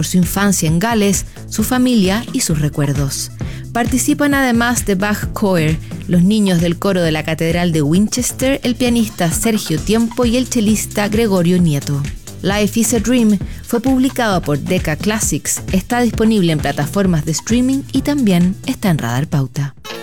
por su infancia en Gales, su familia y sus recuerdos. Participan además The Bach Choir, los niños del coro de la Catedral de Winchester, el pianista Sergio Tiempo y el chelista Gregorio Nieto. Life is a Dream fue publicado por Decca Classics, está disponible en plataformas de streaming y también está en Radar Pauta.